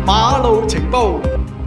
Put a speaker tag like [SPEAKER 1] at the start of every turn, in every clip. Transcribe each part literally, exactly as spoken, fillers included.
[SPEAKER 1] 馬路情報。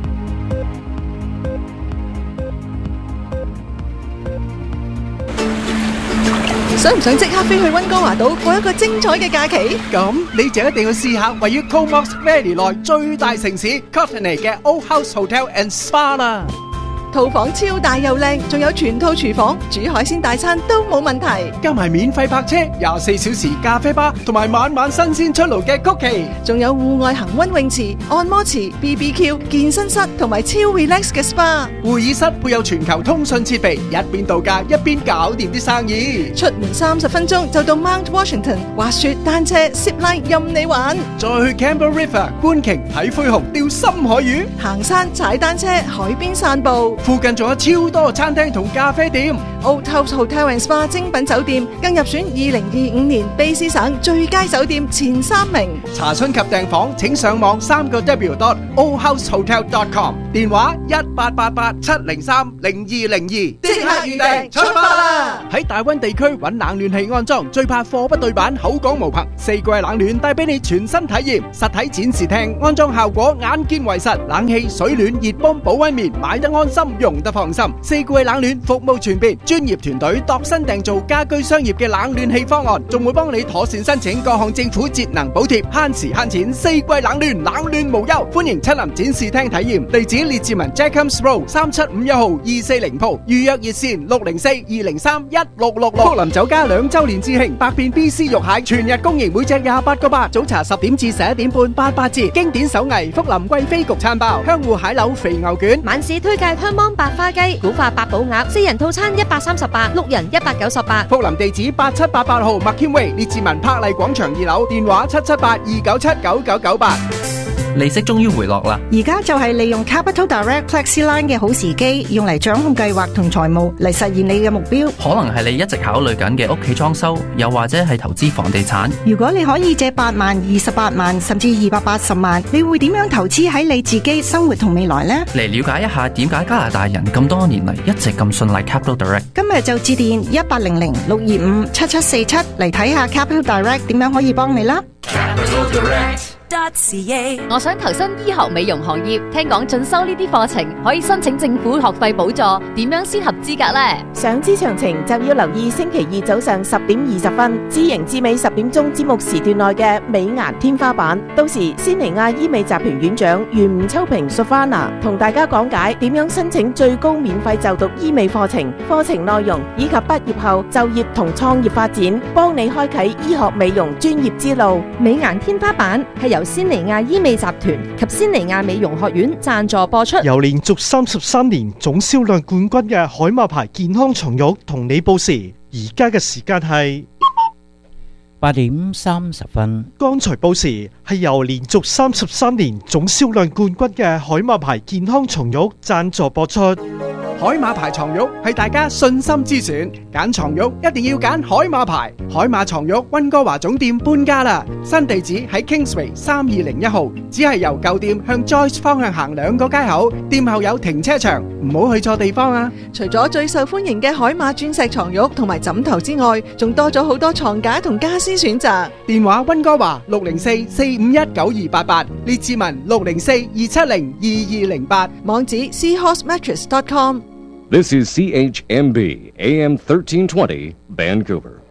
[SPEAKER 2] 想唔想即刻飛去溫哥華島過一個精彩嘅假期？
[SPEAKER 1] 咁你就一定要試下位於 Comox Valley 內最大城市 Courtenay 嘅 Old House Hotel and Spa 啦。
[SPEAKER 2] 套房超大又靚，仲有全套廚房，煮海鮮大餐都冇問題。
[SPEAKER 1] 加埋免費泊車、廿四小時咖啡吧，同埋晚晚新鮮出爐嘅曲奇，
[SPEAKER 2] 仲有戶外恒溫泳池、按摩池、B B Q、健身室同埋超 relax 嘅 spa。
[SPEAKER 1] 會議室配有全球通訊設備，一邊度假一邊搞掂啲生意。
[SPEAKER 2] 出門三十分鐘就到 Mount Washington，滑雪、單車、zip line 任你玩。
[SPEAKER 1] 再去 Campbell River 觀鯨、睇灰熊、釣深海魚，
[SPEAKER 2] 行山、踩單車、海邊散步。
[SPEAKER 1] 附近仲有超多餐廳同咖啡店。
[SPEAKER 2] Old House Hotel and Spa 精品酒店更入選二零二五年卑詩省最佳酒店前三名。
[SPEAKER 1] 查詢及訂房請上網三個 W dot old house hotel dot com， 電話一八八八七零三零二零二，即刻預訂出發啦！喺大溫地區揾冷暖氣安裝，最怕貨不對版、口講無憑。四季冷暖帶俾你全新體驗，實體展示廳安裝效果眼見為實，冷氣、水暖、熱泵、保溫棉買得安心，用得放心。四季冷暖服務全面，專業團隊度身訂造家居商業嘅冷暖氣方案，仲會幫你妥善申請各項政府節能補貼，慳時慳錢。四季冷暖，冷暖無憂，歡迎親臨展示廳體驗。地址列治文 Jacobs Road 三七五一號二四零鋪，預約熱線六零四二零三一六六六。福林酒家兩周年致慶，百變 B C 肉蟹全日供應，每隻廿八個八。早茶十點至十一點半，八八折。經典手藝福林貴妃焗餐包，香芋蟹柳肥牛卷。
[SPEAKER 3] 晚市推介香芒白花雞、古法八寶鴨，四人套餐一百三十八，六人一百九十八。
[SPEAKER 1] 福林地址八七八八號 McKinway 列治文柏麗廣場二樓，電話七七八二九七九九九八。
[SPEAKER 4] 利息終於回落啦！
[SPEAKER 5] 而家就係利用 Capital Direct FlexiLine 嘅好時機，用嚟掌控計劃同財務嚟實現你嘅目標。
[SPEAKER 4] 可能係你一直考慮緊嘅屋企裝修，又或者係投資房地產。
[SPEAKER 5] 如果你可以借八萬、二十八萬，甚至二百八十萬，你會點樣投資喺你自己生活同未來呢？
[SPEAKER 4] 嚟了解一下點解加拿大人咁多年嚟一直咁信賴 Capital Direct。
[SPEAKER 5] 今日就致電一八零零六二五七七四七嚟睇下 Capital Direct 點樣可以幫你啦。
[SPEAKER 6] Capital Direct。
[SPEAKER 7] 我想投身醫學美容行業，聽講進修呢啲課程可以申請政府學費補助，點樣先合資格呢？
[SPEAKER 8] 想知詳情就要留意星期二早上十點二十分，知盈至美十點鐘節目時段內嘅美顏天花板。到時仙尼亞醫美集團院長袁吳秋平 Sofana 同大家講解點樣申請最高免費就讀醫美課程、課程內容以及畢業後就業同創業發展，幫你開啟醫學美容專業之路。
[SPEAKER 3] 美顏天花板係由仙尼亞醫美集團及仙尼亞美容學院贊助播出。
[SPEAKER 9] 由連續三十三年總銷量冠軍嘅海馬牌健康床褥同你報時，而家嘅時間係
[SPEAKER 10] 八點三十分。
[SPEAKER 9] 剛才報時係由連續三十三年總銷量冠軍嘅海馬牌健康床褥贊助播出。海馬牌床褥係大家信心之選，揀床褥一定要揀海馬牌。海馬床褥溫哥華總店搬家啦，新地址喺 Kingsway 三二零一號，只係由舊店向 Joyce 方向行兩個街口，店後有停車場，唔好去錯地方啊！
[SPEAKER 2] 除咗最受歡迎嘅海馬鑽石床褥同埋枕頭之外，仲多咗好多床架同家私選擇。
[SPEAKER 1] 電話溫哥華六零四四五一九二八八，列治文六零四二七零二二零八，
[SPEAKER 2] 網址 seahorse mattress dot com。
[SPEAKER 11] This is C H M B A M thirteen twenty Vancouver。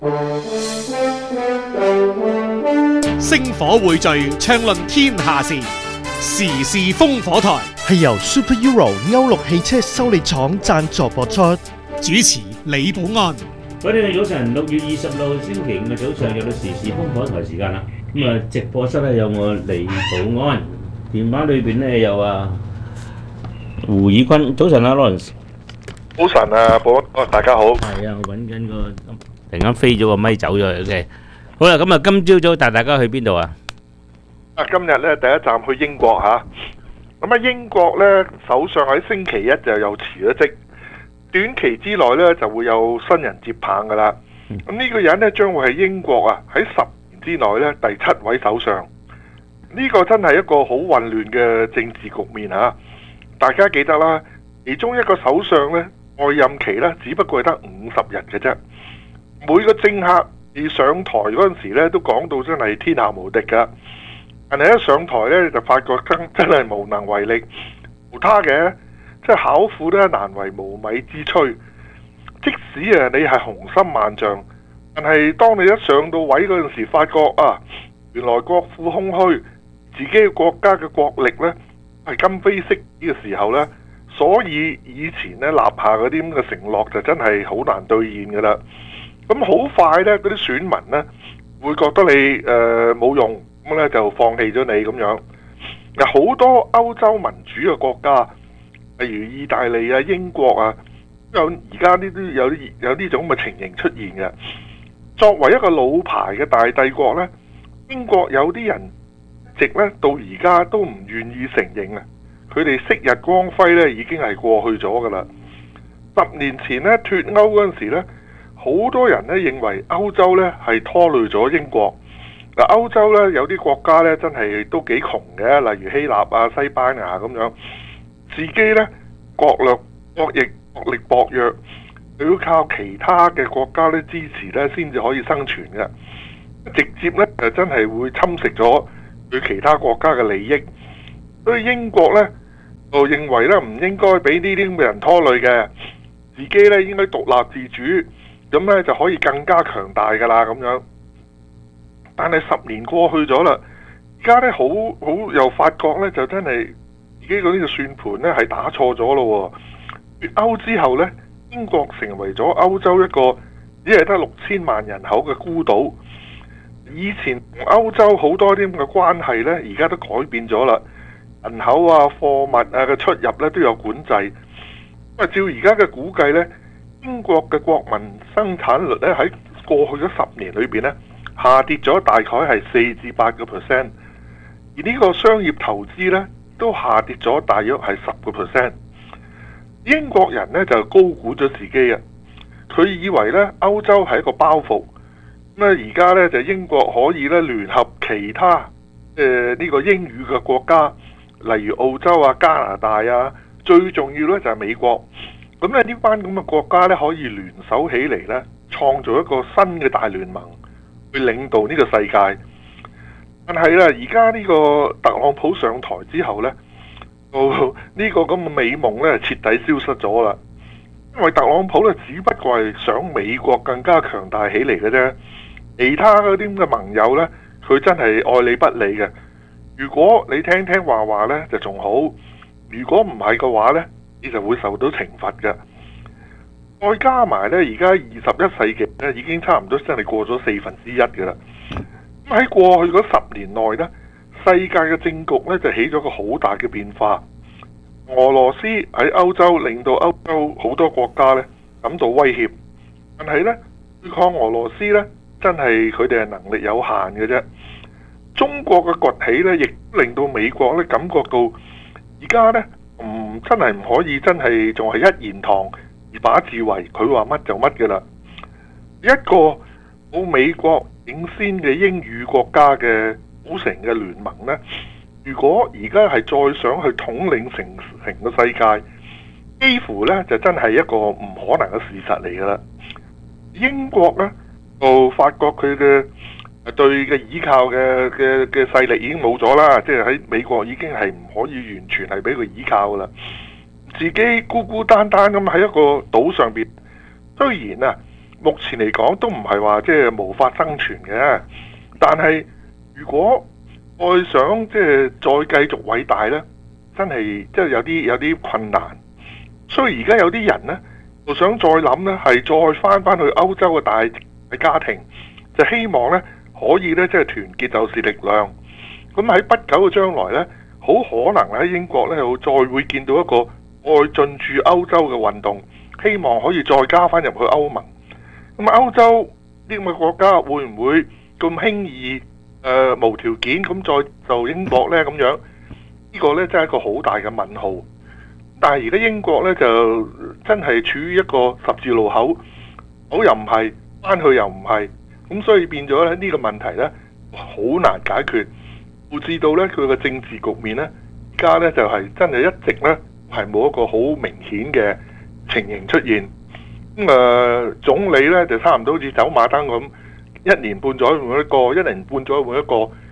[SPEAKER 12] 星火匯聚，暢論天下事，時事烽火台
[SPEAKER 9] 係由 Super Euro 歐陸汽車修理廠贊助播出。
[SPEAKER 12] 主持李寶安。
[SPEAKER 13] 各位早晨，六月二十六號星期五嘅早上，又到時事烽火台時間啦。咁啊，直播室咧有我李寶安，電話裏邊咧有啊胡以坤。早晨啊 Lawrence。
[SPEAKER 14] 早晨啊，保安，大家好。
[SPEAKER 13] 係啊，我揾緊個突然間飛咗個咪走咗嘅。好啦，咁啊，今朝早帶大家去邊度啊？
[SPEAKER 14] 啊，今日咧第一站去英國吓。咁啊，英國咧首相喺星期一就又辭咗職，短期之內咧就會有新人接棒噶啦。咁呢個人咧將會係英國啊喺十年之內咧第七位首相。呢個真係一個好混亂嘅政治局面吓。大家記得啦，其中一個首相咧。外任期咧，只不過係得五十日嘅啫。每個政客而上台嗰陣時咧，都講到真係天下無敵噶。 但係一上台呢，就發覺真真係無能為力，無他嘅，即係巧婦咧難為無米之炊。即使啊你係雄心萬丈，但係當你一上到位嗰陣時，發覺啊原來國庫空虛，自己嘅國家嘅國力呢係今非昔比嘅時候呢，所以以前呢立下嗰啲咁嘅承諾就真係好難兌現噶啦。咁好快呢，嗰啲選民呢會覺得你誒冇、呃、用，咁咧就放棄咗你咁樣。有好多歐洲民主嘅國家，例如意大利啊、英國啊，有而家呢啲有啲有呢種咁嘅情形出現嘅。作為一個老牌嘅大帝國呢，英國有啲人直咧到而家都唔願意承認啊，佢哋昔日光輝咧已經係過去咗噶啦。十年前咧脫歐嗰陣時咧，好多人咧認為歐洲咧係拖累咗英國。嗱，歐洲咧有啲國家咧真係都幾窮嘅，例如希臘啊、西班牙咁樣，自己咧國力國力國力薄弱，要靠其他嘅國家咧支持咧先至可以生存嘅，直接咧就真係會侵蝕咗對其他國家嘅利益。所以英國咧就認為咧唔應該俾呢啲咁嘅人拖累嘅，自己咧應該獨立自主，咁咧就可以更加強大噶啦咁樣。但係十年過去咗啦，而家咧好好又發覺咧就真係自己嗰啲嘅算盤咧係打錯咗咯。脫歐之後咧，英國成為咗歐洲一個只係得六千萬人口嘅孤島。以前同歐洲好多啲咁嘅關係呢，而家都改變咗啦。人口啊、貨物啊嘅出入呢都有管制。因為照而家嘅估計呢，英國嘅國民生產率呢喺過去咗十年裏邊呢下跌咗大概係四至八個 percent， 而呢個商業投資呢都下跌咗大約係十個 percent。英國人呢就高估咗自己啊，佢以為呢歐洲係一個包袱。咁而家咧就英國可以咧聯合其他誒呢、呃這個英語嘅國家，例如澳洲啊、加拿大啊，最重要咧就係美國。咁咧呢班咁嘅國家咧可以聯手起嚟咧，創造一個新嘅大聯盟去領導呢個世界。但係咧而家呢個特朗普上台之後咧，哦呢、這個咁嘅美夢咧徹底消失咗啦。因為特朗普咧只不過係想美國更加強大起嚟嘅啫。其他嗰啲咁嘅盟友呢，佢真係愛理不理嘅。如果你聽聽話話呢，就仲好；如果唔係嘅話呢，你就會受到懲罰嘅。再加埋呢，而家二十一世紀呢，已經差唔多真係過咗四分之一嘅啦。咁喺過去嗰十年內呢，世界嘅政局呢，就起咗個好大嘅變化。俄羅斯喺歐洲令到歐洲好多國家呢感到威脅，但係呢，對抗俄羅斯呢，真係佢哋係能力有限嘅啫。中國嘅崛起呢，亦令到美國咧感覺到而家呢，唔真係唔可以真係仲係一言堂而把自為，佢話乜就乜嘅啦。一個冇美國領先嘅英語國家嘅組成嘅聯盟呢，如果而家係再想去統領成成個世界，幾乎呢就真係一個唔可能嘅事實嚟噶啦。英國呢，就發覺佢嘅對嘅倚靠嘅嘅嘅勢力已經冇咗啦，即係喺美國已經係唔可以完全係俾佢倚靠噶啦，自己孤孤單單咁喺一個島上邊。雖然啊，目前嚟講都唔係話即係無法生存嘅，但係如果再想即係再繼續偉大呢，真係即係有啲有啲困難。所以而家有啲人呢，就想再諗呢，係再翻翻去歐洲嘅大嘅家庭，就希望咧可以咧即係團結就是力量。咁喺不久嘅將來咧，好可能喺英國咧又再會見到一個愛進駐歐洲嘅運動，希望可以再加翻入去歐盟。咁歐洲呢咁嘅國家會唔會咁輕易誒、呃、無條件咁再就英國咧咁樣？呢、呢個咧真係一個好大嘅問號。但係而家英國咧就真係處於一個十字路口，好又唔係，翻去又唔係，咁所以變咗咧呢個問題咧好難解決，導致到咧佢個政治局面咧而家咧就係、是、真係一直咧係冇一個好明顯嘅情形出現。咁、嗯、誒、呃、總理咧就差唔多好似走馬燈咁，一年半載換一個，一年半載換一個，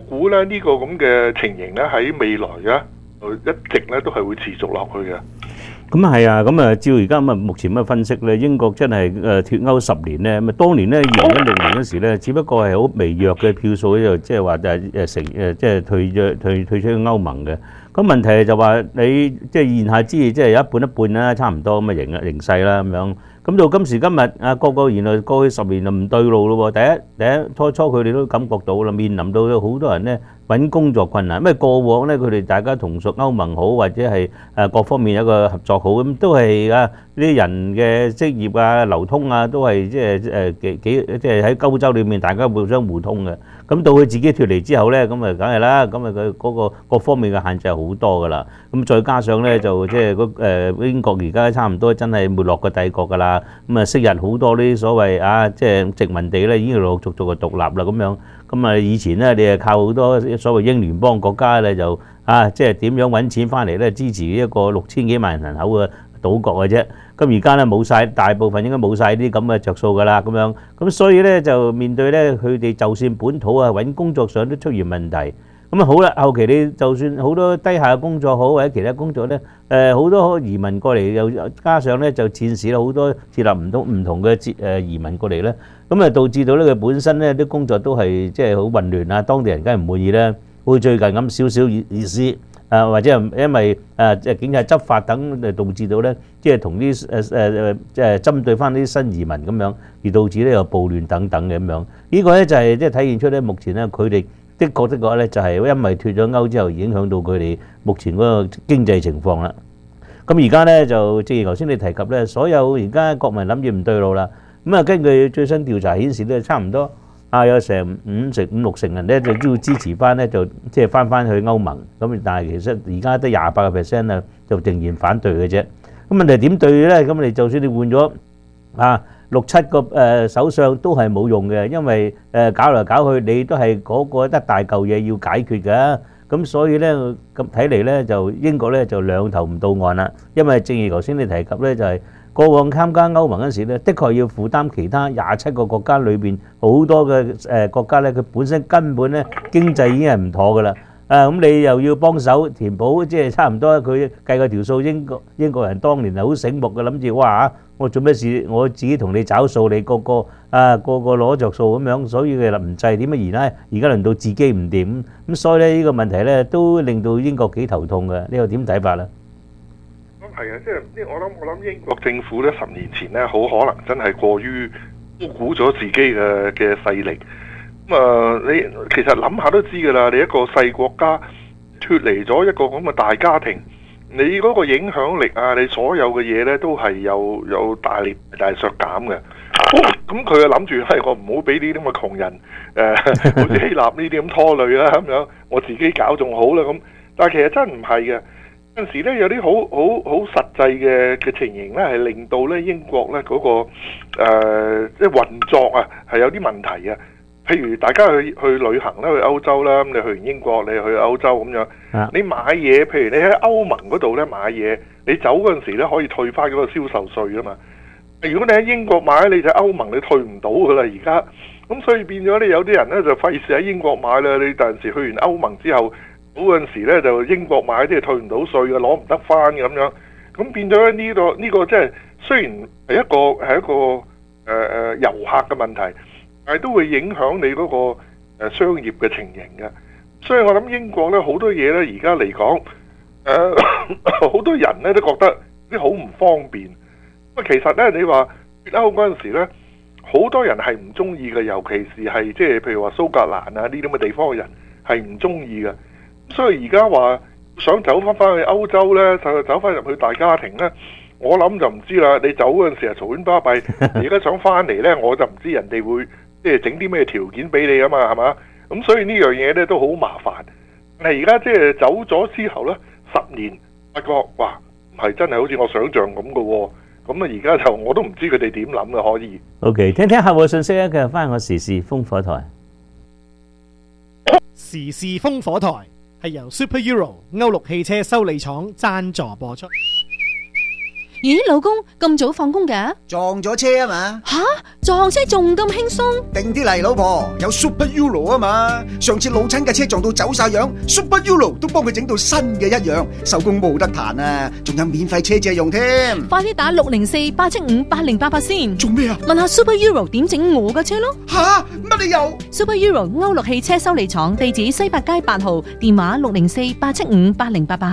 [SPEAKER 14] 估咧呢個咁嘅情形咧喺未來嘅一直咧都係會持續落去嘅。
[SPEAKER 13] 咁啊係啊，咁啊照而家咁啊目前咁嘅分析咧，英國真係誒脱歐十年咧，咁啊當年咧二零一六年嗰時咧，只不過係好微弱嘅票數咧，就即係話誒誒成誒即係退咗退退出歐盟嘅。咁問題就話你即係言下之意，即係有一半一半啦，差唔多咁嘅形形勢啦咁樣。咁到今時今日啊，個個原來過去十年就唔對路咯喎。第一第一初初佢哋都感覺到啦，面臨到好多人咧揾工作困難，因為過往咧佢哋大家同屬歐盟好，或者係誒各方面有個合作好，咁都係啊呢啲人嘅職業啊流通啊，都係即係誒幾幾即係喺歐洲裏面大家互相互通嘅。咁到佢自己脱離之後咧，咁啊梗係啦，咁啊佢嗰個各方面嘅限制係好多噶啦。咁再加上咧就即係嗰誒英國而家差唔多真係沒落個帝國噶啦。咁啊昔日好多呢啲所謂啊即係殖民地咧已經陸陸續續嘅獨立啦咁樣。咁啊以前咧你係靠好多所謂英聯邦國家咧就啊即係點樣揾錢翻嚟咧支持一個六千幾萬人口嘅島國嘅啫。咁而家咧冇曬，大部分應該冇曬啲咁嘅著數㗎啦，咁樣咁所以咧就面對咧佢哋就算本土啊揾工作上都出現問題。咁啊好啦，後期你就算好多低下嘅工作好或者其他工作咧，誒好多移民過嚟，又加上咧就戰事啦，好多設立唔同唔同嘅誒移民過嚟咧，咁啊導致到咧佢本身咧啲工作都係即係好混亂啊，當地人梗係唔滿意啦，好似最近咁少少意意思。誒或者係因為誒即係警察執法等誒導致到咧，即係同啲誒誒誒即係針對翻啲新移民咁樣，而導致咧有暴亂等等嘅咁樣。呢個咧就係即係體現出咧，目前咧佢哋的確的確咧就係因為脱咗歐之後，影響到佢哋目前嗰個經濟情況啦。咁而家咧就正如頭先你提及咧，所有而家國民諗住唔對路啦。咁啊，根據最新調查顯示咧，差唔多。啊，有成五成五六成人咧，就都要支持翻咧，就即係翻翻去歐盟。咁但係其實而家得廿八個 percent 啊，就仍然反對嘅啫。咁問題點對咧？咁你就算你換咗啊六七個誒首相都係冇用嘅，因為誒搞嚟搞去你都係嗰個一大嚿嘢要解決㗎。咁所以咧咁睇嚟咧，就英國咧就兩頭唔到岸啦。因為正如頭先你提及咧，就係。過往參加歐盟嗰時咧，的確要負擔其他廿七個國家裏邊好多嘅誒國家咧，佢本身根本咧經濟已經係唔妥噶啦。誒咁你又要幫手填補，即係差唔多佢計個條數。英國英國人當年係好醒目嘅，諗住哇嚇，我做咩事我自己同你找數，你個個啊個個攞著數咁樣，所以佢唔制點啊？而家而家輪到自己唔掂咁，所以咧呢個問題咧都令到英國幾頭痛嘅。你又點睇法咧？
[SPEAKER 14] 係啊，即係我諗，我諗英國政府咧十年前咧，好可能真係過於高估咗自己嘅嘅勢力。咁啊，你其實諗下都知㗎啦，你一個細國家脫離咗一個咁嘅大家庭，你嗰個影響力啊，你所有嘅嘢咧都係有有大力大削減嘅。咁佢就諗住係我唔好俾呢啲咁嘅窮人誒，好似希臘呢啲咁拖累啦咁樣，我自己搞仲好啦咁。但係其實真唔係嘅。有陣時咧有啲好好好實際嘅嘅情形咧，係令到咧英國咧嗰、那個誒即係運作啊係有啲問題嘅。譬如大家去去旅行咧，去歐洲啦，咁你去完英國，你去歐洲咁樣，啊、你買嘢，譬如你喺歐盟嗰度咧買嘢，你走嗰陣時咧可以退翻嗰個銷售稅啊嘛。如果你喺英國買，你就歐盟你退唔到噶啦而家。咁所以變咗咧，有啲人咧就費事喺英國買啦。你有陣時去完歐盟之後。嗰陣時咧就英國買啲係退唔到稅嘅，攞唔得翻嘅咁樣，咁變咗呢、呢個呢、呢個即係雖然係一個係一個誒誒、呃、遊客嘅問題，但係都會影響你嗰個誒商業嘅情形嘅。所以我諗英國咧好多嘢咧而家嚟講，誒好多人咧都覺得啲好唔方便。咁其實咧你話脫歐嗰陣時咧，好多人係唔中意嘅，尤其是係即係譬如話蘇格蘭啊呢啲咁嘅地方嘅人係唔中意嘅。所以而家話想走翻翻去歐洲呢，就走翻入去大家庭呢。我諗就唔知啦。你走嗰陣時係嘈喧巴閉，而家想翻嚟呢，我就唔知人哋會即係整啲咩條件俾你啊嘛，係嘛？咁所以呢樣嘢呢都好麻煩。但係而家即係走咗之後呢，十年發覺哇，唔係真係好似我想象咁嘅喎。咁啊，而家就我都唔知佢哋點諗嘅可以。
[SPEAKER 13] OK， 聽聽客戶信息啊，繼續翻我時事風火台。
[SPEAKER 12] 時事風火台。係由 Super Euro 歐陸汽車修理廠贊助播出。
[SPEAKER 6] 咦，老公咁早放工嘅？
[SPEAKER 15] 撞咗車啊嘛！
[SPEAKER 6] 吓，撞車仲咁輕鬆？
[SPEAKER 15] 定啲嚟，老婆，有 Super Euro 啊嘛！上次老親嘅車撞到走晒樣 ，Super Euro 都幫佢整到新嘅一樣，收工冇得彈啊！仲有免費車借用添。
[SPEAKER 6] 快啲打六零四八七五八零八八先。
[SPEAKER 15] 做咩啊？
[SPEAKER 6] 問下 Super Euro 點整我嘅車咯。
[SPEAKER 15] 吓，乜理由
[SPEAKER 6] ？Super Euro 歐陸汽車修理廠，地址西八街八號，電話六零四八七五八零八八。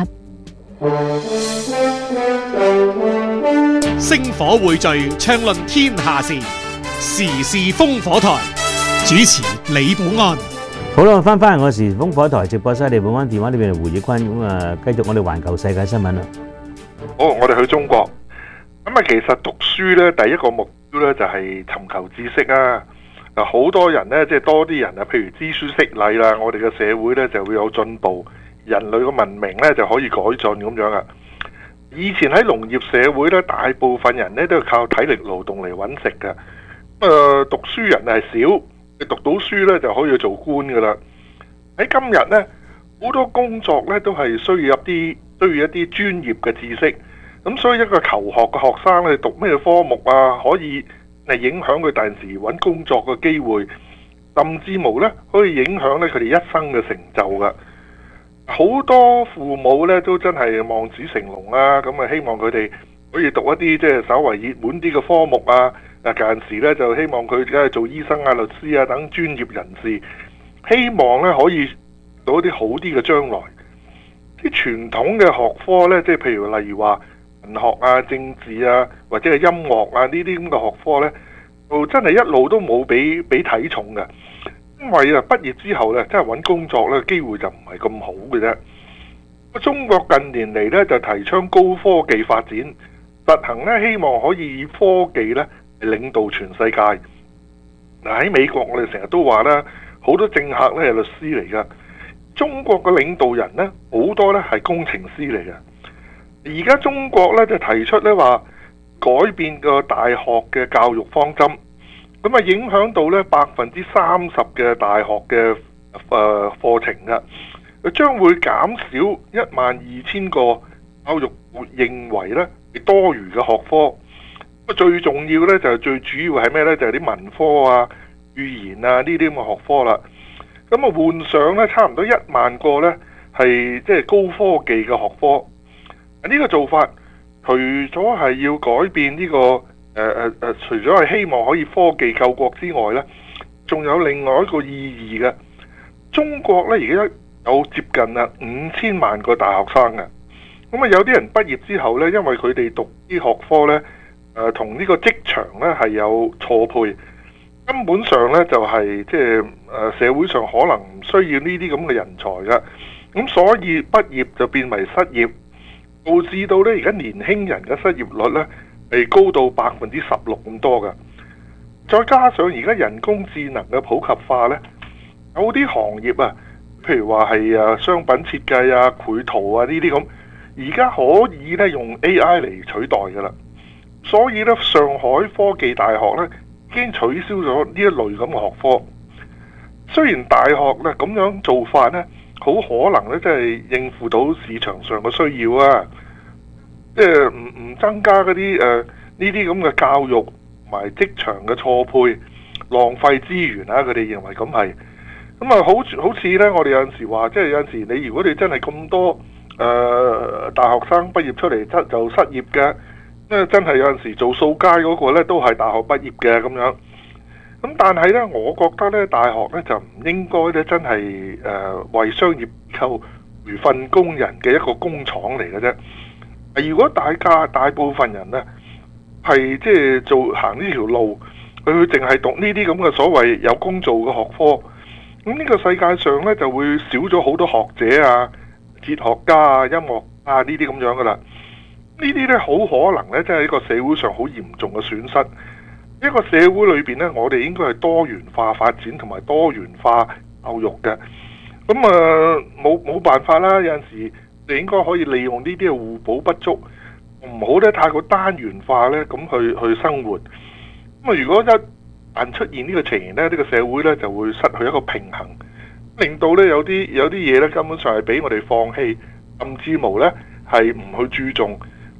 [SPEAKER 12] 星火匯聚，暢論天下事，時事烽火台，主持李寶安。
[SPEAKER 16] 好啦，翻返嚟我時烽火台直播室，李寶安電話呢邊係胡宇坤，咁啊繼續我哋環球世界新聞啦。
[SPEAKER 14] 好，我哋去中國。咁啊，其實讀書咧，第一個目標咧就係尋求知識啊。嗱，好多人咧，即係多啲人啊，譬如知書識禮啦，我哋嘅社會咧就會有進步。人類嘅文明咧就可以改進咁樣啊！以前喺農業社會咧，大部分人咧都係靠體力勞動嚟揾食嘅。咁啊，讀書人係少，你讀到書咧就可以做官噶啦。喺今日咧，好多工作咧都係需要一啲需要一啲專業嘅知識。咁所以一個求學嘅學生咧，讀咩科目啊，可以係影響佢第陣時揾工作嘅機會，甚至無咧可以影響咧佢哋一生嘅成就噶。好多父母咧都真係望子成龍啊！咁啊，希望佢哋可以讀一啲即係稍為熱門啲嘅科目啊。嗱，近時咧就希望佢梗係做醫生啊、律師啊等專業人士，希望咧可以到一啲好啲嘅將來。啲傳統嘅學科咧，即係譬如例如話文學啊、政治啊，或者係音樂啊呢啲咁嘅學科咧，就真係一路都冇俾俾睇重嘅。因為啊，畢業之後咧，真係揾工作咧，機會就唔係咁好嘅啫。中國近年嚟咧就提倡高科技發展，實行咧希望可以以科技咧嚟領導全世界。嗱，喺美國我哋成日都話啦，好多政客咧係律師嚟噶，中國嘅領導人咧好多咧係工程師嚟嘅。而家中國咧就提出咧話改變個大學嘅教育方針。咁啊，影響到咧百分之三十嘅大學嘅誒課程噶，佢將會減少一萬二千個教育部認為咧係多餘嘅學科。咁最重要咧就係最主要係咩咧？就係啲文科啊、語言啊呢啲咁嘅學科啦。咁啊，換上咧差唔多一萬個咧係即係高科技嘅學科。呢個做法除咗係要改變呢個。誒誒誒，除咗係希望可以科技救國之外呢，仲有另外一個意義嘅。中國呢而家有接近啊五千萬個大學生嘅，咁啊有啲人畢業之後呢，因為佢哋讀啲學科呢，誒同呢個職場呢係有錯配，根本上呢就係即係誒社會上可能唔需要呢啲咁嘅人才嘅，咁所以畢業就變為失業，導致到呢而家年輕人嘅失業率呢，係高到百分之十六咁多㗎，再加上而家人工智能嘅普及化呢，有啲行業啊，譬如話係啊商品設計啊、繪圖啊呢啲咁，而家可以咧用 A I 嚟取代㗎啦。所以咧，上海科技大學咧已經取消咗呢一類咁嘅學科。雖然大學咧咁樣做法咧，好可能咧即係應付到市場上嘅需要啊。即係唔唔增加嗰啲誒呢啲咁嘅教育同埋職場嘅錯配，浪費資源啊！佢哋認為咁係咁啊，好好似咧，我哋有陣時話，即係有陣時你如果你真係咁多誒、呃、大學生畢業出嚟就就失業嘅，咁真係有陣時做掃街嗰個咧都係大學畢業嘅咁樣。咁但係咧，我覺得咧大學咧就唔應該咧真係誒、呃、為商業機構培訓工人嘅一個工廠嚟嘅啫。如果大家大部分人呢係即係做行呢條路，佢淨係讀呢啲咁嘅所謂有工做嘅學科，咁呢個世界上呢就會少咗好多學者啊、哲學家啊、音樂啊呢啲咁樣噶啦。呢啲呢好可能呢，真係一個社會上好嚴重嘅損失。一個社會裏邊呢，我哋應該係多元化發展同埋多元化教育嘅。咁啊，冇冇辦法啦，有陣時。你應該可以利用呢啲嘅互補不足，唔好咧太過單元化咧咁去去生活。咁啊，如果一旦出現呢個情形咧，呢個社會咧就會失去一個平衡，令到咧有啲有啲嘢咧根本上係俾我哋放棄，甚至無咧係唔去注重，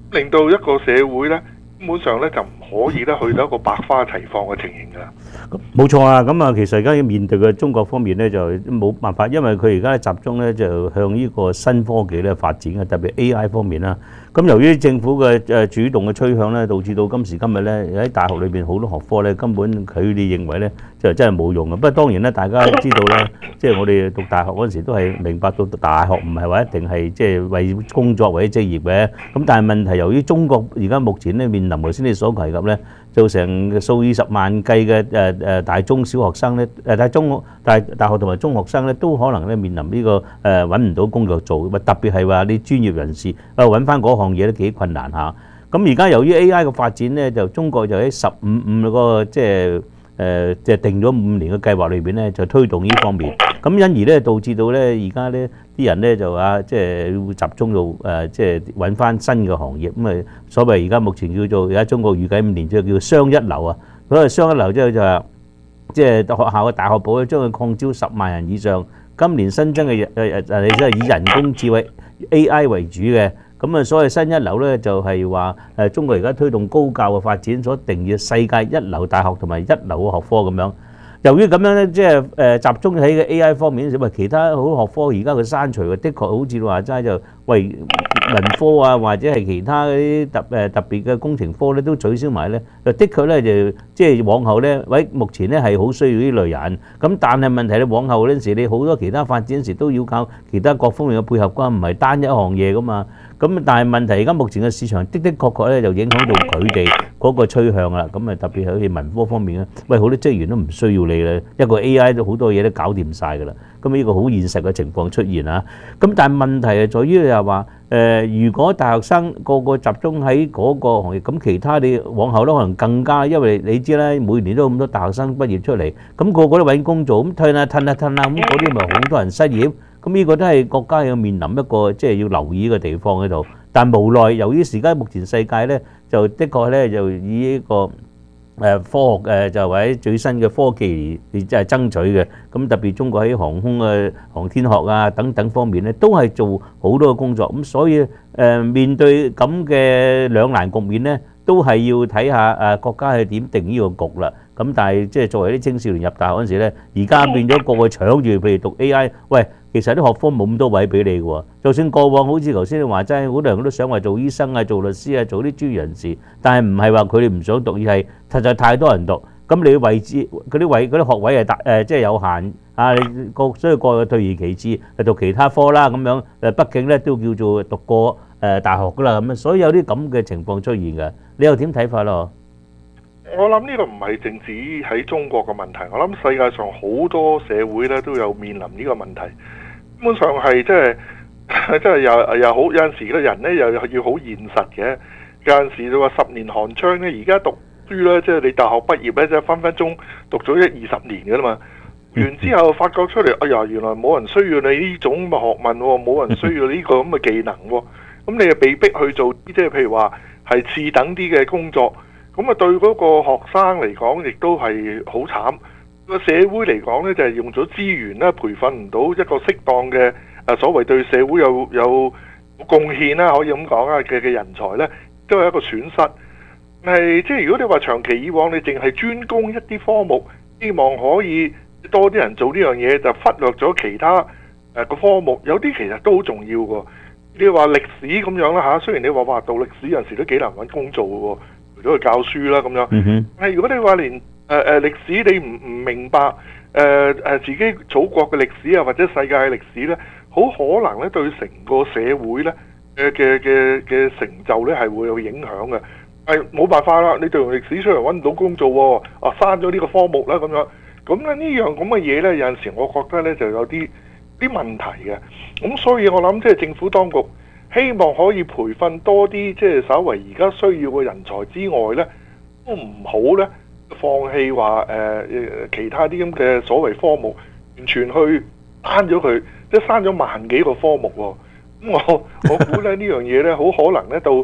[SPEAKER 14] 令到一個社會呢，根本上呢就唔可以咧去到一個百花齊放嘅情形㗎啦。
[SPEAKER 16] 冇錯啊！咁啊，其實而家要面對嘅中國方面咧，就冇辦法，因為佢而家集中咧就向呢個新科技咧發展嘅，特別 A I 方面啦。咁由於政府嘅誒主動嘅趨向咧，導致到今時今日咧喺大學裏邊好多學科咧根本佢哋認為咧就真係冇用嘅。不過當然咧，大家知道咧，即係我哋讀大學嗰陣時都係明白到大學唔係話一定係即係為工作或者職業嘅。咁但係問題由於中國而家目前咧面臨頭先你所提及咧，就成數以十萬計嘅誒誒大中小學生咧，誒大中大大學同埋中學生咧，都可能咧面臨呢個誒揾唔到工作做，特別係話啲專業人士啊揾翻嗰項嘢都幾困難下。咁而家由於 A I 嘅發展咧，就中國就喺十五五嗰個即係誒即係定咗五年嘅計劃裏邊咧，就推動呢方面。咁因而咧導致到咧而家咧啲人咧就啊即係會集中到誒即係揾翻新嘅行業。咁啊所謂而家目前叫做而家中國預計五年之後叫做雙一流啊。嗰個雙一流之後就係即係學校嘅大學部咧將佢擴招十萬人以上。今年新增嘅誒誒誒，你即係以人工智慧 A I 為主嘅。咁啊，所謂新一流咧，就係話誒中國而家推動高教嘅發展所定義世界一流大學同埋一流嘅學科咁樣。由於咁樣咧，即係誒集中喺嘅 A I 方面，因為其他好多學科而家佢刪除嘅，的確好似話齋就為文科啊，或者係其他嗰啲特誒特別嘅工程科咧，都取消埋咧。就的確咧，就即係往後咧，喂，目前咧係好需要呢類人。咁但係問題咧，往後嗰陣時，你好多其他發展時都要靠其他各方面嘅配合㗎，唔係單一項嘢㗎嘛。咁但係問題而家目前嘅市場的的確確咧就影響到佢哋嗰個趨向啦。咁啊特別係好似文科方面咧，喂好多職員都唔需要你啦，一個 A I 都好多嘢都搞掂曬㗎啦。咁呢個好現實嘅情況出現啊。咁但係問題係在於就係話誒，如果大學生個個集中喺嗰個行業，咁其他你往後都可能更加，因為你知啦，每年都有咁多大學生畢業出嚟，咁個個都揾工做，咁褪下褪下褪下，咁嗰啲咪好多人失業。咁呢個都係國家要面臨一個即係要留意嘅地方喺度，但無奈由於而家目前世界咧，就的確咧就以呢個誒科學誒就或者最新嘅科技嚟即係爭取嘅，咁特別中國喺航空嘅航天學啊等等方面咧，都係做好多嘅工作，咁所以誒面對咁嘅兩難局面咧，都係要睇下誒國家係點定呢個局啦。咁但係即係作為啲青少年入大學嗰陣時咧，而家變咗個個搶住，譬如讀 A I， 喂，其實啲學科冇咁多位俾你嘅喎。就算過往好似頭先你話齋，好多人都想話做醫生啊、做律師啊、做啲專業人士，但係唔係話佢哋唔想讀，而係實在太多人讀。咁你位置嗰啲位嗰啲學位係大誒，即係有限啊！你個所以個個退而其次係讀其他科啦咁樣。誒，畢竟咧都叫做讀過誒大學㗎啦咁樣，所以有啲咁嘅情況出現嘅。你又點睇法咯？
[SPEAKER 14] 我諗呢個唔係淨止喺中國嘅問題，我諗世界上好多社會咧都有面臨呢個問題。基本上係即係即係又又好有陣時嘅人咧又要好現實嘅。有陣時你話十年寒窗咧，而家讀書咧即係你大學畢業咧，即係分分鐘讀咗一二十年㗎啦嘛。完之後發覺出嚟，哎呀原來冇人需要你呢種嘅學問喎，冇人需要呢個咁嘅技能喎。咁你又被逼去做即係譬如話係次等啲嘅工作。咁啊，對嗰個學生嚟講，亦都係好慘。個社會嚟講呢就係用咗資源咧，培訓唔到一個適當嘅誒所謂對社會有有貢獻啦，可以咁講啊嘅嘅人才呢，都係一個損失。係即係如果你話長期以往，你淨係專攻一啲科目，希望可以多啲人做呢樣嘢，就忽略咗其他誒個科目。有啲其實都好重要㗎。你話歷史咁樣啦嚇，雖然你話話讀歷史有陣時都幾難揾工做嘅喎。除咗去教書啦咁樣，嗯、但係如果你話連誒誒、呃、歷史你唔唔明白誒誒、呃、自己祖國嘅歷史啊，或者世界嘅歷史咧，好可能咧對成個社會咧嘅嘅嘅嘅成就咧係會有影響嘅。係冇辦法啦，你讀完歷史出嚟揾唔到工做喎，啊刪咗呢個科目啦咁樣，咁咧呢樣咁嘅嘢咧，有陣時我覺得咧就有啲啲問題嘅。咁所以我諗即係政府當局。希望可以培訓多啲，即係稍為而家需要嘅人才之外呢，都唔好呢放棄話誒誒其他啲咁嘅所謂科目，完全去刪咗佢，即係刪咗萬幾個科目喎。咁我我估咧呢樣嘢呢，好可能呢到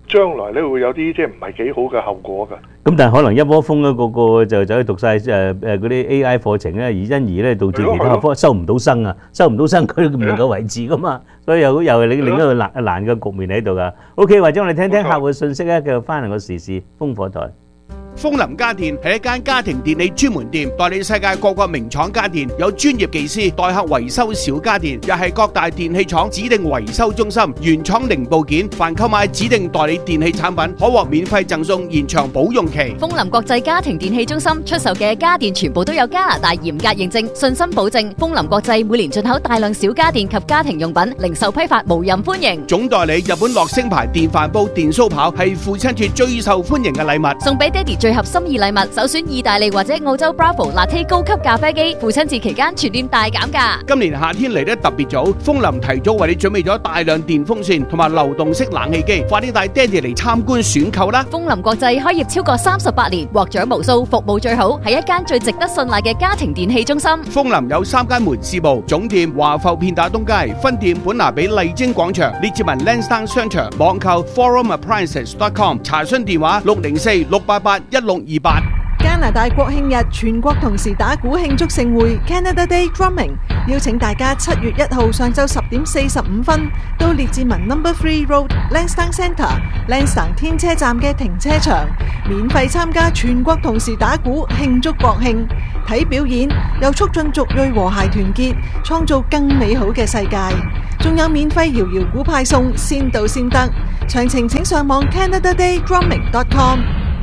[SPEAKER 14] 將來咧會有啲即係唔係幾好嘅後果㗎。
[SPEAKER 16] 咁但係可能一窩蜂咧，個個就走去讀晒誒誒嗰啲 A I 課程咧，而因而咧導致其他科收唔到生啊，收唔到生佢唔能夠維持噶嘛，所以又又係另另一個難難嘅局面喺度㗎。OK，或者我哋聽聽客戶信息咧，繼續翻嚟個時事風火台。
[SPEAKER 1] 風林家電係一間家庭電器專門店，代理世界各國名廠家電，有專業技師代客維修小家電，又係各大電器廠指定維修中心，原廠零部件，凡購買指定代理電器產品，可獲免費贈送延長保用期。
[SPEAKER 7] 風林國際家庭電器中心出售嘅家電全部都有加拿大嚴格認證，信心保證。風林國際每年進口大量小家電及家庭用品，零售批發無任歡迎。
[SPEAKER 1] 總代理日本樂聲牌電飯煲、電酥刨係父親節最受歡迎嘅禮物，
[SPEAKER 7] 送俾爹哋最合心意禮物，首選意大利或者澳洲 Bravo Latte 高級咖啡機，父親節期間全店大減價。
[SPEAKER 1] 今年夏天嚟得特別早，風林提早為你準備咗大量電風扇同埋流動式冷氣機，快啲帶爹哋嚟參觀選購啦！
[SPEAKER 7] 風林國際開業超過三十八年，獲獎無數，服務最好，係一間最值得信賴嘅家庭電器中心。
[SPEAKER 1] 風林有三間門市部，總店華埠片打東街，分店本拿比麗晶廣場，列治文 Lansdowne 商場，網購 forum appliances dot com， 查詢電話六零四六八八一六二八。
[SPEAKER 2] 加拿大國慶日全國同時打鼓慶祝盛會 Canada Day Drumming， 邀請大家七月一號上晝十點四十五分到列治文 Number Three Road Lansdowne Centre Lansdowne 天車站嘅停車場，免費參加全國同時打鼓慶祝國慶，睇表演又促進族裔和諧團結，創造更美好嘅世界。仲有免費搖搖鼓派送，先到先得。詳情請上網 canada day drumming dot com。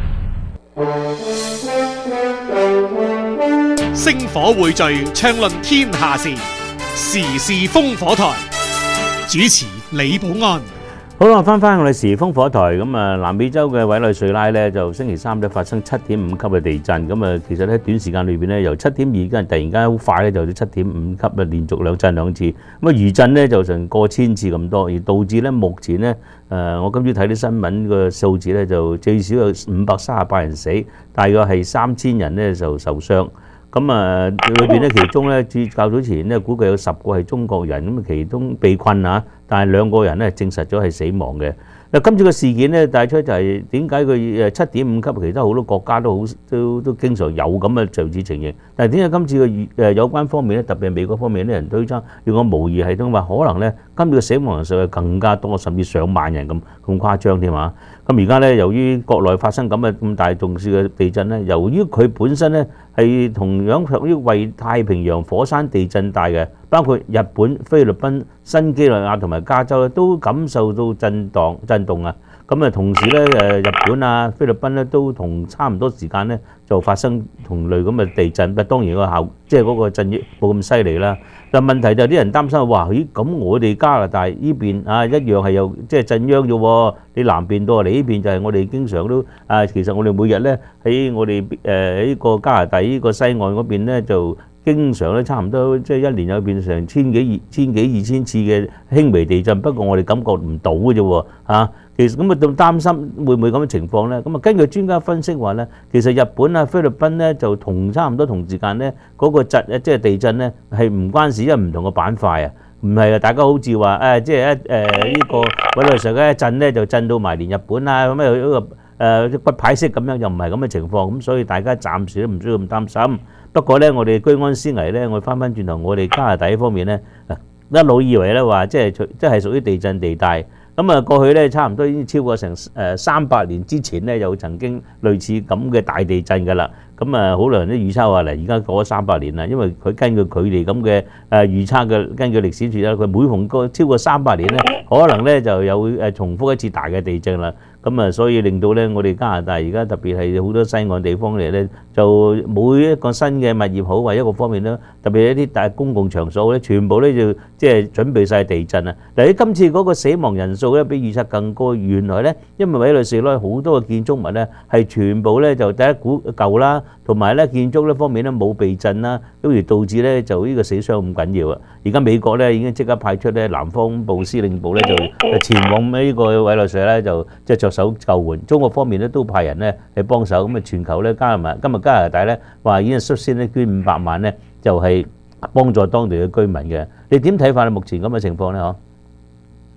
[SPEAKER 12] 星火匯聚，暢論天下事，時事風火台。主持李寶安。
[SPEAKER 16] 好啦，翻翻我哋時風火台咁啊，南美洲嘅委內瑞拉咧就星期三咧發生七點五級嘅地震，咁啊其實喺短時間裏邊咧由七點二跟突然間好快咧就到七點五級啊，連續兩震兩次，咁啊餘震咧就成過千次咁多，而導致咧目前咧誒我今朝睇啲新聞個數字咧就最少有五百三十八人死，大約係三千人咧就受傷。咁啊，裏邊咧其中咧，較早前咧估計有十個係中國人，咁啊其中被困啊，但係兩個人咧證實咗係死亡嘅。嗱，今次個事件咧帶出就係點解佢誒七點五級，其他好多國家都好都都經常有咁嘅類似情形，但係點解今次嘅誒有關方面咧，特別係美國方面啲人推測，用個模擬系統話可能咧今次嘅死亡人數係更加多，甚至上萬人咁咁誇張添嘛。咁而家咧由於國內發生咁嘅咁大重視嘅地震咧，由於佢本身咧係同樣屬於為太平洋火山地震帶嘅，包括日本、菲律賓、新幾內亞同埋加州咧都感受到震盪震動啊！咁啊同時咧誒日本啊、菲律賓咧都同差唔多時間咧就發生同類咁嘅地震，不過當然個效即係嗰個震益冇咁犀利啦。但問題就係啲人擔心話：咦咁我哋加拿大呢邊啊一樣係有即係震央啫喎，你南邊到嚟呢邊就係我哋經常都啊，其實我哋每日咧喺我哋誒喺呢個加拿大呢個西岸嗰邊咧就。經常咧差唔多即係一年有變成千幾二千幾二千次嘅輕微地震，不過我哋感覺唔到嘅啫喎嚇。其實咁啊，咁擔心會唔會咁嘅情況咧？咁啊，根據專家分析話咧，其實日本啊、菲律賓咧就同差唔多同時間咧嗰個震即係地震咧係唔關事，因為唔同嘅板塊啊，唔係啊，大家好似話誒，即係一誒呢個委內瑞拉一震咧就震到埋連日本啊咁啊一個誒骨牌式咁樣，又唔係咁嘅情況，咁所以大家暫時都唔需要咁擔心。不過咧，我哋居安思危咧，我翻翻轉頭，我哋加拿大方面咧，一路以為咧話即係即係屬於地震地帶。咁啊，過去咧差唔多已經超過成誒三百年之前咧，有曾經類似咁嘅大地震㗎啦。咁啊，好多人都預測話嚟，而家過咗三百年啦，因為佢根據佢哋咁嘅誒預測嘅，根據歷史説咧，佢每逢過超過三百年咧，可能咧就有誒重複一次大嘅地震啦。咁啊，所以令到咧，我哋加拿大而家特別係好多西岸地方嚟咧，就每一個新嘅物業好，或者一個方面咧，特別係一啲大公共場所咧，全部咧就即係準備曬地震啊！嗱，喺今次嗰個死亡人數咧，比預測更高。原來咧，因為委內瑞拉好多嘅建築物咧，係全部咧就第一股舊啦，同埋咧建築呢方面咧冇避震啦，咁而導致咧就呢個死傷咁緊要啊！而家美國咧已經即刻派出咧南方部司令部咧就前往呢個委內瑞拉咧就即係着手救援，中國方面咧都派人咧去幫手，咁啊全球咧加埋今日加拿大咧話已經率先咧捐五百萬咧，就係幫助當地嘅居民嘅。你點睇法咧？目前咁嘅情況咧，嗬？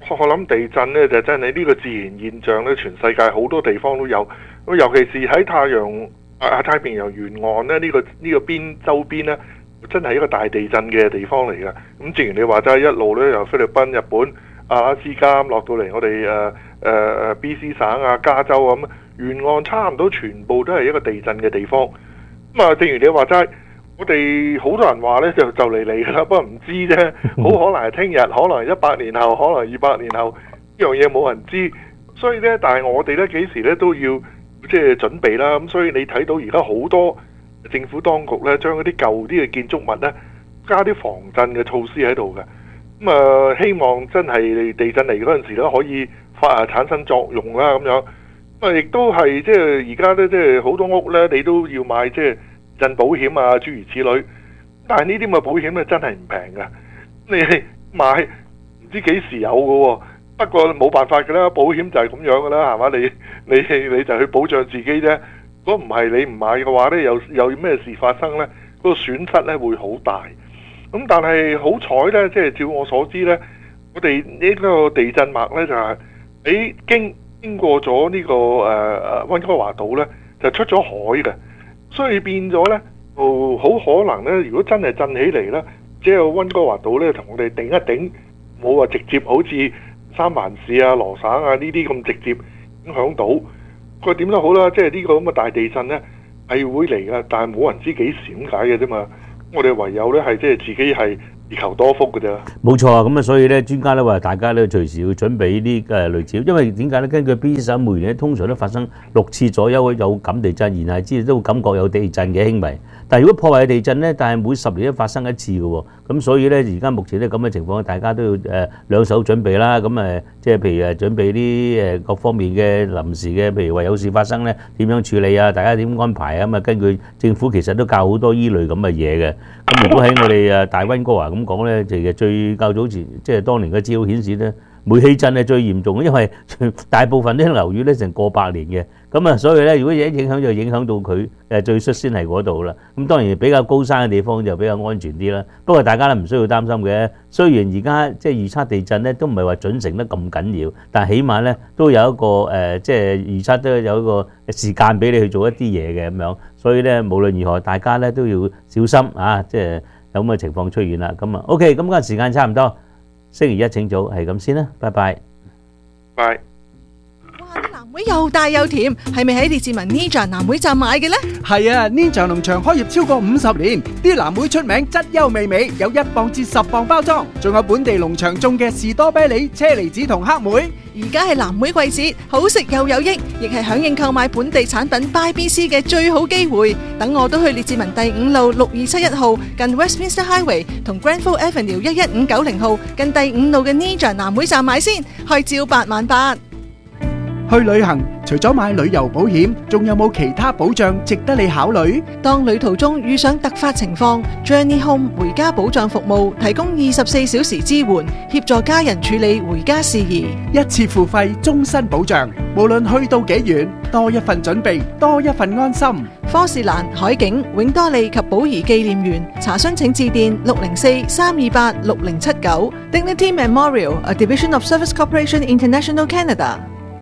[SPEAKER 14] 我諗地震呢，就真係呢個自然現象呢，全世界好多地方都有。咁尤其是喺太陽啊太平洋沿岸呢，呢、呢個呢、呢個邊周邊呢，真係一個大地震嘅地方嚟嘅。咁正如你話齋，一路呢由菲律賓、日本、阿拉斯加落到嚟我哋誒誒誒 B C 省啊、加州啊咁，沿岸差唔多全部都係一個地震嘅地方。咁啊，正如你話齋，我哋好多人話呢，就就嚟嚟㗎啦，不過唔知啫，好可能係聽日，可能係一百年後，可能二百年後，呢樣嘢冇人知。所以呢，但係我哋呢幾時呢都要即係準備啦。咁所以你睇到而家好多政府當局呢，將嗰啲舊啲嘅建築物呢，加啲防震嘅措施喺度嘅。咁啊，希望真係地震嚟嗰陣時咧，可以發啊產生作用啦咁樣。咁啊，亦都係即係而家咧，即係好多屋咧，你都要買即係震保險啊，諸如此類。但係呢啲咁嘅保險咧，真係唔平㗎。你買唔知幾時有㗎喎。不過冇辦法㗎啦，保險就係咁樣㗎啦，係嘛？你你你就去保障自己啫。如果唔係你唔買嘅話咧，有有咩事發生咧，嗰個損失咧會好大。咁但係好彩咧，即係照我所知咧，我哋呢個地震脈咧就係喺經經過咗呢個誒誒溫哥華島咧，就出咗海嘅，所以變咗咧，就好可能咧，如果真係震起嚟咧，只有溫哥華島咧同我哋頂一頂，冇話直接好似三藩市啊、羅省啊呢啲咁直接影響到。佢點都好啦，即係呢個咁嘅大地震咧係會嚟㗎，但係冇人知幾時點解嘅啫嘛。我哋唯有咧係即係自己係自求多福嘅啫。
[SPEAKER 16] 冇錯啊，咁啊，所以咧專家咧話大家咧隨時要準備呢啲誒類似，因為點解咧？根據 B C 省每年咧通常都發生六次左右有感地震，然後之後都會感覺有地震嘅輕微。但係如果破壞地震咧，但係每十年都發生一次嘅喎。咁所以咧而家目前咧咁嘅情況，大家都要誒兩手準備啦。咁誒即係譬如誒準備啲誒各方面嘅臨時嘅，譬如話有事發生咧點樣處理啊？大家點安排啊？咁啊根據政府其實都教好多依類咁嘅嘢嘅。咁如果喺我哋誒大溫哥華咁講咧，其實最較早前即係當年嘅資料顯示咧，煤氣震係最嚴重嘅，因為大部分啲樓宇咧成過百年嘅，咁啊所以咧如果一影響就影響到佢誒最率先係嗰度啦。咁當然比較高山嘅地方就比較安全啲啦。不過大家咧唔需要擔心嘅，雖然而家即係預測地震咧都唔係話準成得咁緊要，但係起碼咧都有一個誒即係預測都有一個時間俾你去做一啲嘢嘅咁樣。所以咧無論如何，大家咧都要小心啊！即係有咁嘅情況出現啦。咁啊 OK，咁今日時間差唔多，星期一請早係咁先啦，拜拜。
[SPEAKER 14] 拜。
[SPEAKER 2] 藍莓又大又甜，係咪喺列治文 Ninja 藍莓站買嘅呢？
[SPEAKER 1] 係啊 ，Ninja 農場開業超過五十年，啲藍莓出名質優味美，有一磅至十磅包裝，仲有本地農場種嘅士多啤梨、車厘子同黑莓。
[SPEAKER 2] 而家係藍莓季節，好食又有益，亦係響應購買本地產品 Buy B C 嘅最好機會。等我都去列治文第五路六二七一號近 Westminster Highway 同 Granville Avenue 一一五九零號近第五路嘅 Ninja 藍莓站買先，開照八萬八。
[SPEAKER 1] 去旅行除咗買旅遊保險，仲有冇其他保障值得你考慮？
[SPEAKER 2] 當旅途中遇上突發情況 ，Journey Home 回家保障服務提供二十四小時支援，協助家人處理回家事宜，
[SPEAKER 1] 一次付費，終身保障。無論去到幾遠，多一份準備，多一份安心。
[SPEAKER 2] 科士蘭、海景、永多利及寶儀紀念園，查詢請致電六零四三二八六零七九。Dignity Memorial, a division of Service Corporation International Canada。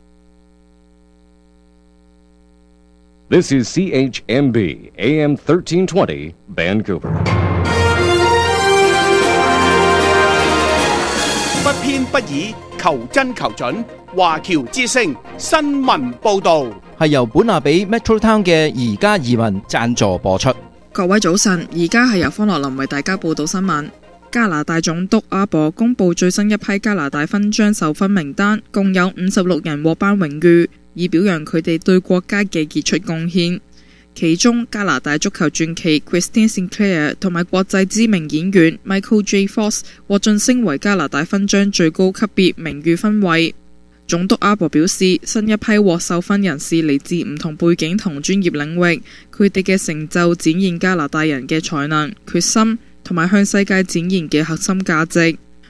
[SPEAKER 11] This is C H M B, A M thirteen twenty, Vancouver.
[SPEAKER 1] 不偏不倚，求真求準。華僑之聲新聞報導
[SPEAKER 17] 係由本亞比 Metro Town 嘅宜家移民贊助播出。
[SPEAKER 18] 各位早晨，而家係由方樂林為大家報道新聞。加拿大總督阿伯公布最新一批加拿大勳章授勳名單，共有五十六人獲頒榮譽，以表揚佢哋對國家嘅傑出貢獻。其中，加拿大足球傳奇 Christine Sinclair 同埋國際知名演員 Michael J. Fox 獲晉升為加拿大勳章最高級別名譽勳位。總督阿伯表示，新一批獲授勳人士嚟自唔同背景同專業領域，佢哋嘅成就展現加拿大人嘅才能、決心同埋向世界展現嘅核心價值。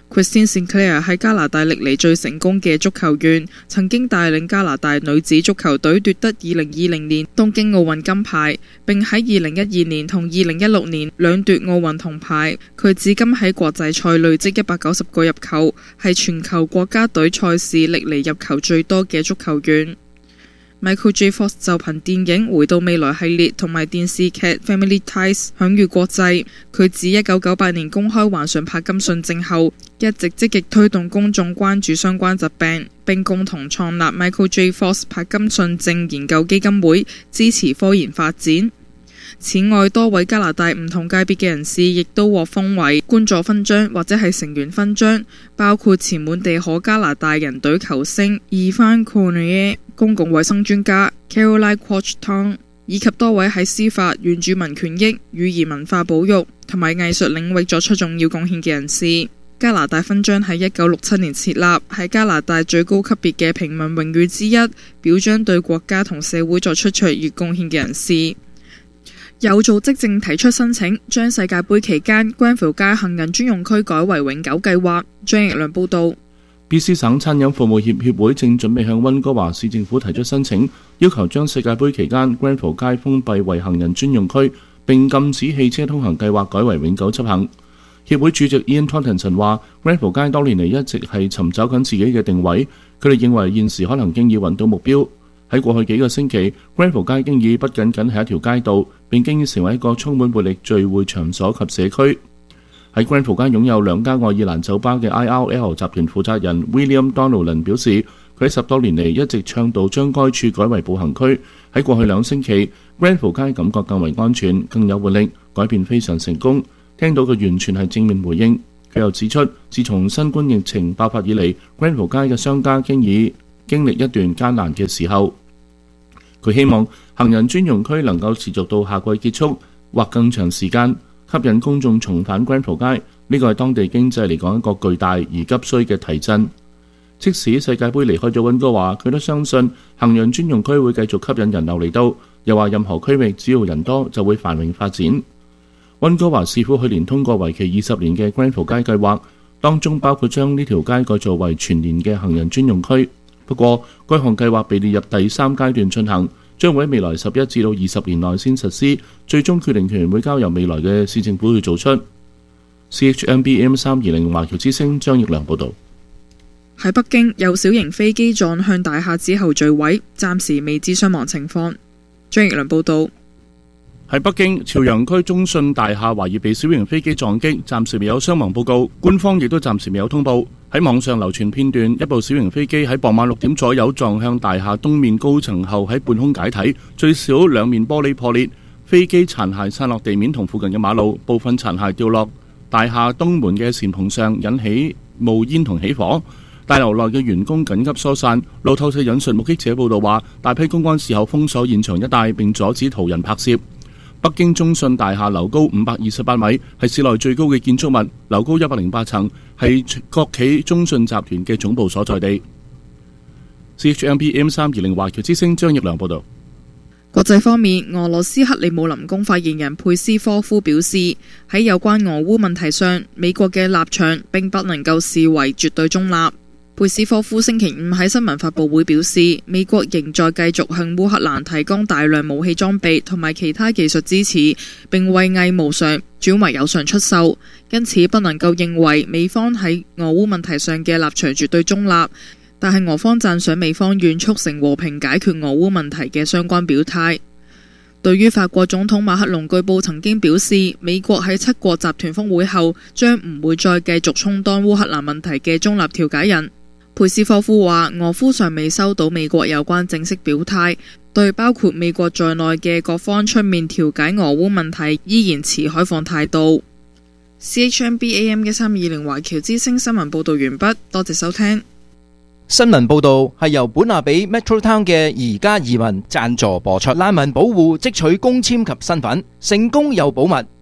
[SPEAKER 18] Christine Sinclair 係加拿大歷嚟最成功嘅足球員，曾經帶領加拿大女子足球隊奪得二零二零年東京奧運金牌，並喺二零一二年同二零一六年兩奪奧運銅牌。佢至今喺國際賽累積一百九十個入球，係全球國家隊賽事歷嚟入球最多嘅足球員。Michael J. Fox 就憑電影《回到未來》系列同埋電視劇《Family Ties》享譽國際。佢自一九九八年公開患上柏金遜症後，一直積極推動公眾關注相關疾病，並共同創立 Michael J. Fox 柏金遜症研究基金會，支持科研發展。此外，多位加拿大唔同界別嘅人士亦都獲封為冠座勳章或者係成員勳章，包括前滿地可加拿大人隊球星 Yvan Cournoyer、公共衛生專家 Caroline Quach-Tang 以及多位喺司法、原住民權益、語言文化保育同埋藝術領域作出重要貢獻嘅人士。加拿大勳章喺一九六七年設立，係加拿大最高級別嘅平民榮譽之一，表彰對國家同社會作出卓越貢獻嘅人士。有組織正提出申請，將世界盃期間 Grenfell 街行人專用區改為永久計劃。張奕良報導。
[SPEAKER 19] B C 省餐飲服務業協會正準備向溫哥華市政府提出申請，要求將世界盃期間 Grenfell 街封閉為行人專用區，並禁止汽車通行計劃改為永久執行。協會主席 Ian Thornton 話 Grenfell 街多年嚟一直係尋找緊自己嘅定位，佢哋認為現時可能經已揾到目標。喺過去幾個星期 Grenfell 街經已不僅僅係一條街道，並經已成為一個充滿活力聚會場所及社區。喺 Grenfell 街擁有兩家愛爾蘭酒吧嘅 I R L 集團負責人 William Donnellan 表示，佢喺十多年嚟一直倡導將該處改為步行區。喺過去兩星期 Grenfell 街感覺更為安全、更有活力，改變非常成功。聽到嘅完全係正面回應。佢又指出，自從新冠疫情爆發以嚟 Grenfell 街嘅商家經已經歷一段艱難嘅時候。佢希望行人專用區能夠持續到夏季結束或更長時間，吸引公眾重返 Grenfell 街。呢個係當地經濟嚟講一個巨大而急需嘅提振。即使世界盃離開咗溫哥華，佢都相信行人專用區會繼續吸引人流嚟到。又話任何區域只要人多就會繁榮發展。溫哥華市府去年通過為期二十年嘅 Grenfell 街計劃，當中包括將呢條街改造為全年嘅行人專用區。不過，該項計劃被列入第三階段進行，將會喺未來十一至到二十年內先實施，最終決定權會交由未來嘅市政府去做出。C H M B A M 三二零華僑之聲張奕良報導。
[SPEAKER 18] 喺北京有小型飛機撞向大廈之後墜毀，暫時未知傷亡情況。張奕良報導。
[SPEAKER 19] 喺北京朝陽區中信大廈懷疑被小型飛機撞擊，暫時未有傷亡報告，官方亦都暫時未有通報。喺網上流傳片段，一部小型飛機喺傍晚六點左右撞向大廈東面高層後喺半空解體，最少兩面玻璃破裂，飛機殘骸散落地面同附近嘅馬路，部分殘骸掉落大廈東門嘅檐篷上，引起冒煙同起火。大樓內嘅員工緊急疏散。路透社引述目擊者報道話，大批公安事後封鎖現場一帶，並阻止途人拍攝。北京中信大廈樓高五百二十八米，係市內最高嘅建築物，樓高一百零八層，係國企中信集團嘅總部所在地。C H M B M 三二零華僑之聲張奕良報道。
[SPEAKER 18] 國際方面，俄羅斯克里姆林宮發言人佩斯科夫表示，喺有關俄烏問題上，美國嘅立場並不能夠視為絕對中立。佩斯科夫星期五喺新聞發佈會表示，美國仍在繼續向烏克蘭提供大量武器裝備同埋其他技術支持，並為偽無償轉為有償出售，因此不能夠認為美方喺俄烏問題上嘅立場絕對中立。但係俄方讚賞美方願促成和平解決俄烏問題嘅相關表態。對於法國總統馬克龍據報曾經表示，美國喺七國集團峰會後將唔會再繼續充當烏克蘭問題嘅中立調解人。佩斯科夫話，俄夫尚未收到美國有關正式表態，對包括美國在內嘅各方出面調解俄烏問題依然持開放態度。C H M B A M 一三二零華僑之聲新聞報道完畢，多謝收聽。
[SPEAKER 17] 新聞報道係由本拿比 Metro Town 嘅宜家移民贊助播出。難民保護即取工簽及身份，成功又保密，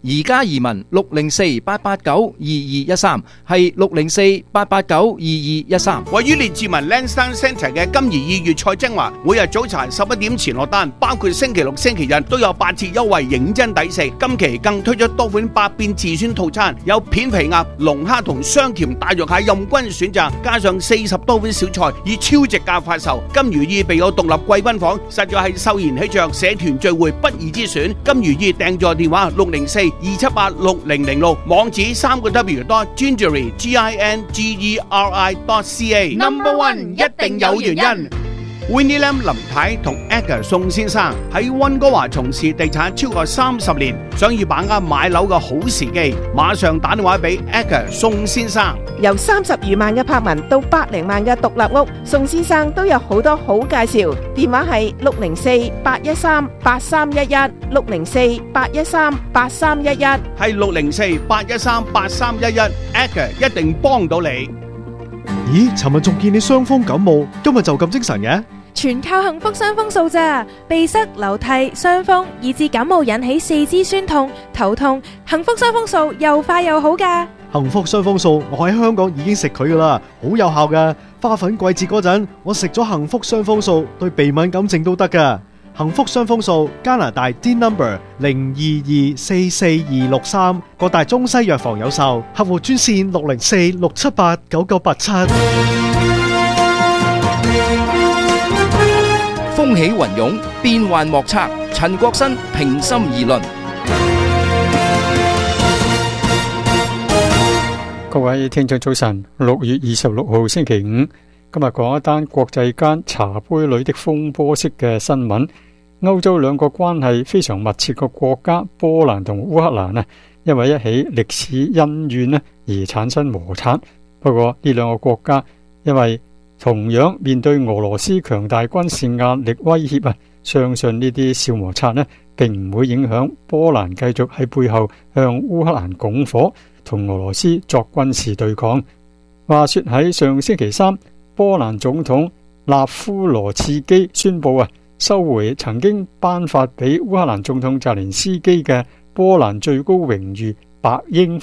[SPEAKER 17] 而家移民六零四八八九二二一三，係六零四八八九二二一三。
[SPEAKER 20] 位於列治文 Lansdowne Centre 嘅金怡意粵菜精華，每日早茶十一點前落單，包括星期六、星期日都有八折優惠，認真抵食。今期更推出多款百變自選套餐，有片皮鴨、龍蝦同雙甜大肉蟹任君選擇，加上四十多款小菜，以超值價發售。金如意備有獨立貴賓房，實在係秀賢喜鵲社團聚會不二之選。金如意訂座電話六零四二七八六零零六，網址三個 W dot gingery G I N G E R I dot C A。Number one 一定有原因。Winnie Lam 林太同 Edgar 宋先生喺溫哥華從事地產超過三十年，想要把握買樓嘅好時機，馬上打電話俾 Edgar 宋先生。
[SPEAKER 8] 由三十餘萬嘅柏文到百零萬嘅獨立屋，宋先生都有好多好介紹。電話係六零四八一三八三一一，六零四八一三八三一一，
[SPEAKER 20] 係六零四八一三八三一一 ，Edgar 一定幫到你。
[SPEAKER 9] 咦，尋日仲見你傷風感冒，今日就咁精神嘅？
[SPEAKER 21] 全靠幸福傷風素咋，鼻塞、流涕、傷風，以至感冒引起四肢酸痛、頭痛，幸福傷風素又快又好噶。
[SPEAKER 9] 幸福傷風素，我喺香港已經食佢噶啦，好有效噶。花粉季節嗰陣，我食咗幸福傷風素，對鼻敏感症都得噶。幸福傷風素，加拿大 D number 零二二四四二六三，各大中西藥房有售，客戶專線六零四六七八九九八七。
[SPEAKER 17] 風起雲湧，變幻莫測。陳國新平心而論。
[SPEAKER 22] 各位聽眾早晨，六月二十六號星期五，今日講一單國際間茶杯裏的風波式嘅新聞。歐洲兩個關係非常密切嘅國家波蘭同烏克蘭啊，因為一起歷史恩怨咧而產生摩擦。不過呢兩個國家因為同樣面對俄羅斯強大軍事壓力威脅啊，相信呢啲小摩擦咧並唔會影響波蘭繼續喺背後向烏克蘭拱火，同俄羅斯作軍事對抗。話說喺上星期三，波蘭總統納夫羅茨基宣布啊，收回曾經頒發俾烏克蘭總統澤連斯基嘅波蘭最高榮譽白鷹